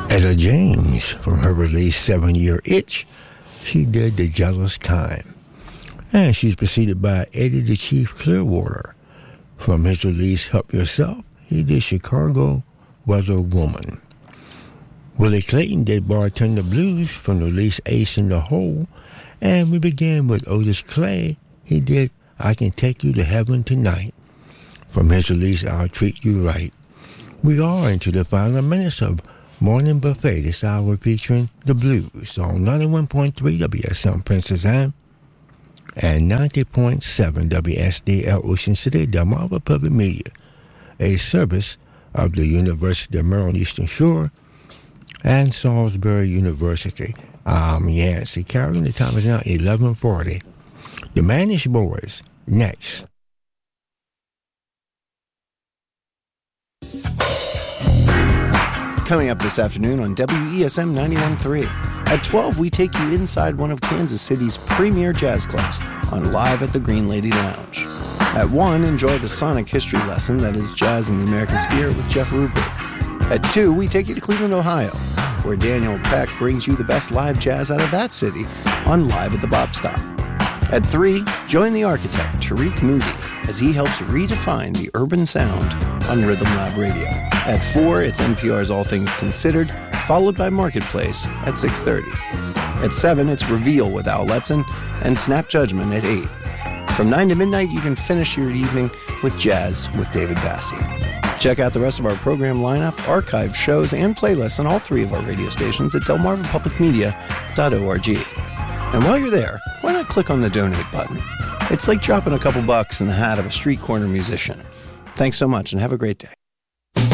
Etta James, from her release 7 Year Itch, she did The Jealous Kind. And she's preceded by Eddie the Chief Clearwater. From his release Help Yourself, he did Chicago Weather Woman. Willie Clayton did Bartender Blues from the release Ace in the Hole. And we began with Otis Clay. He did I Can Take You to Heaven Tonight. From his release I'll Treat You Right. We are into the final minutes of Morning Buffet this hour, featuring the blues on 91.3 WSM Princess Anne and 90.7 WSDL Ocean City, Delmarva Public Media, a service of the University of Maryland Eastern Shore and Salisbury University. I'm Yancey Carroll. The time is now 11:40. The Manish Boys, next. Coming up this afternoon on WESM 91.3. At 12, we take you inside one of Kansas City's premier jazz clubs on Live at the Green Lady Lounge. At 1, enjoy the sonic history lesson that is Jazz in the American Spirit with Jeff Rupert. At 2, we take you to Cleveland, Ohio, where Daniel Peck brings you the best live jazz out of that city on Live at the Bop Stop. At 3, join the architect, Tariq Moody, as he helps redefine the urban sound on Rhythm Lab Radio. At 4, it's NPR's All Things Considered, followed by Marketplace at 6:30. At 7, it's Reveal with Al Letson and Snap Judgment at 8. From 9 to midnight, you can finish your evening with Jazz with David Bassi. Check out the rest of our program lineup, archived shows, and playlists on all 3 of our radio stations at delmarvapublicmedia.org. And while you're there, why not click on the donate button? It's like dropping a couple bucks in the hat of a street corner musician. Thanks so much and have a great day.